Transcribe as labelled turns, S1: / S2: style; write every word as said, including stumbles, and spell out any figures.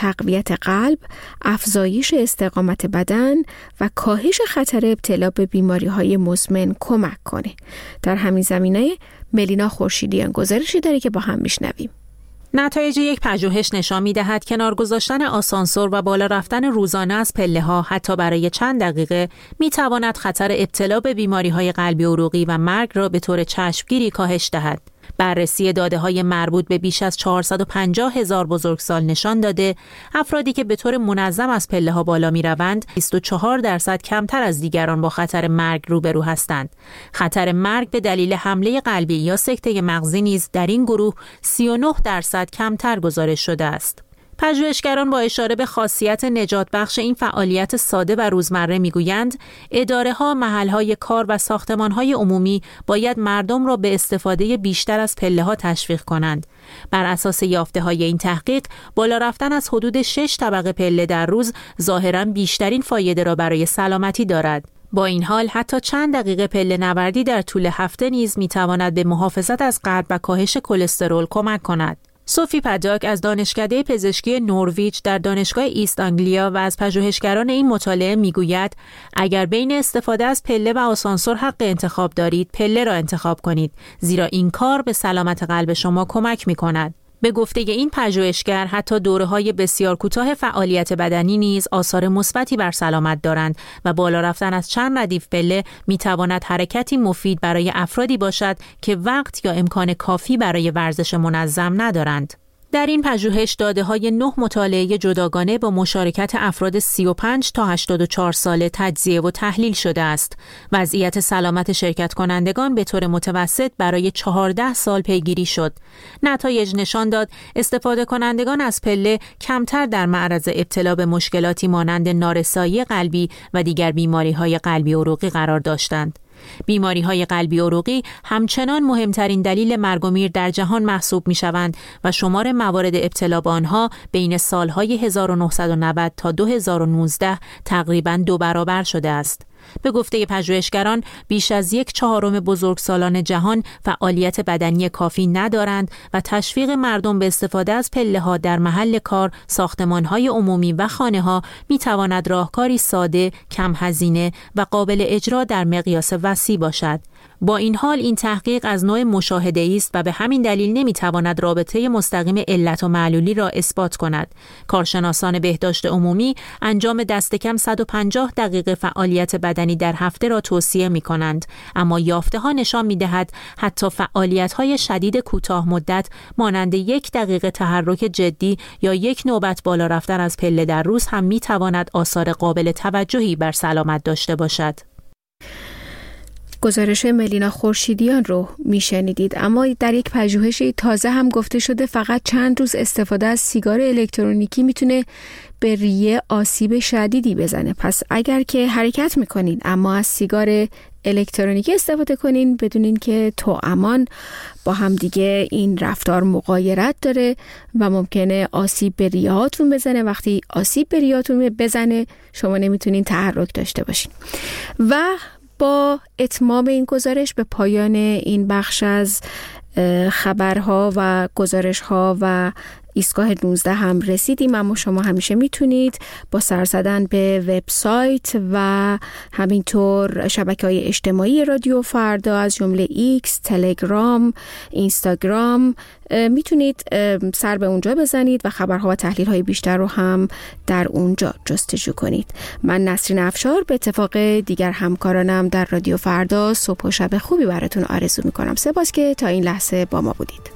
S1: تقویت قلب، افزایش استقامت بدن و کاهش خطر ابتلا به بیماری‌های مزمن کمک کنه. در همین زمینه ملینا خورشیدیان گزارشی داره که با هم میشنویم.
S2: نتایج یک پژوهش نشان می‌دهد کنار گذاشتن آسانسور و بالا رفتن روزانه از پله‌ها حتی برای چند دقیقه می‌تواند خطر ابتلا به بیماری‌های قلبی عروقی و مرگ را به طور چشمگیری کاهش دهد. بررسی داده‌های مربوط به بیش از چهارصد و پنجاه هزار بزرگسال نشان داده افرادی که به طور منظم از پله‌ها بالا می‌روند بیست و چهار درصد کمتر از دیگران با خطر مرگ روبرو هستند. خطر مرگ به دلیل حمله قلبی یا سکته مغزی نیز در این گروه سی و نه درصد کمتر گزارش شده است. پژوهشگران با اشاره به خاصیت نجات بخش این فعالیت ساده و روزمره میگویند اداره‌ها، محل‌های کار و ساختمان‌های عمومی باید مردم را به استفاده بیشتر از پله‌ها تشویق کنند. بر اساس یافته‌های این تحقیق، بالا رفتن از حدود شش طبقه پله در روز ظاهراً بیشترین فایده را برای سلامتی دارد. با این حال حتی چند دقیقه پله نوردی در طول هفته نیز می‌تواند به محافظت از قلب و کاهش کلسترول کمک کند. سوفی پداک از دانشکده پزشکی نرویج در دانشگاه ایست آنگلیا و از پژوهشگران این مطالعه میگوید اگر بین استفاده از پله و آسانسور حق انتخاب دارید، پله را انتخاب کنید، زیرا این کار به سلامت قلب شما کمک می‌کند. به گفته این پژوهشگر حتی دوره‌های بسیار کوتاه فعالیت بدنی نیز آثار مثبتی بر سلامت دارند و بالا رفتن از چند ردیف پله می‌تواند حرکتی مفید برای افرادی باشد که وقت یا امکان کافی برای ورزش منظم ندارند. در این پژوهش داده‌های نه مطالعه جداگانه با مشارکت افراد سی و پنج تا هشتاد و چهار ساله تجزیه و تحلیل شده است. وضعیت سلامت شرکت کنندگان به طور متوسط برای چهارده سال پیگیری شد. نتایج نشان داد استفاده کنندگان از پله کمتر در معرض ابتلا به مشکلاتی مانند نارسایی قلبی و دیگر بیماری‌های قلبی عروقی قرار داشتند. بیماری‌های قلبی عروقی همچنان مهمترین دلیل مرگ و میر در جهان محسوب می‌شوند و شمار موارد ابتلا به آنها بین سال‌های هزار و نهصد و نود تا دو هزار و نوزده تقریباً دو برابر شده است. به گفته پژوهشگران بیش از یک چهارم بزرگسالان جهان فعالیت بدنی کافی ندارند و تشویق مردم به استفاده از پله‌ها در محل کار، ساختمان‌های عمومی و خانه‌ها می‌تواند راهکاری ساده، کم هزینه و قابل اجرا در مقیاس وسیع باشد. با این حال این تحقیق از نوع مشاهده‌ای است و به همین دلیل نمی‌تواند رابطه مستقیم علت و معلولی را اثبات کند. کارشناسان بهداشت عمومی انجام دست کم صد و پنجاه دقیقه فعالیت بدنی در هفته را توصیه می‌کنند، اما یافته‌ها نشان می‌دهد حتی فعالیت‌های شدید کوتاه مدت مانند یک دقیقه تحرک جدی یا یک نوبت بالا رفتن از پله در روز هم می‌تواند آثار قابل توجهی بر سلامت داشته باشد.
S1: گزارش ملینا خورشیدیان رو میشنیدید. اما در یک پژوهش تازه هم گفته شده فقط چند روز استفاده از سیگار الکترونیکی میتونه به ریه آسیب شدیدی بزنه. پس اگر که حرکت میکنین اما از سیگار الکترونیکی استفاده کنین بدونین که توامان با هم دیگه این رفتار مغایرت داره و ممکنه آسیب به ریه هاتون بزنه. وقتی آسیب به ریه هاتون بزنه شما نمیتونین تحرک داشته باشین. و با اتمام این گزارش به پایان این بخش از خبرها و گزارشها و ایستگاه نوزده هم رسیدیم. اما شما همیشه میتونید با سر زدن به وبسایت و همینطور شبکه‌های اجتماعی رادیو فردا از جمله ایکس، تلگرام، اینستاگرام میتونید سر به اونجا بزنید و خبرها و تحلیل‌های بیشتر رو هم در اونجا جستجو کنید. من نسرین افشار به اتفاق دیگر همکارانم در رادیو فردا صبح و شب خوبی براتون آرزو میکنم. سپاس که تا این لحظه با ما بودید.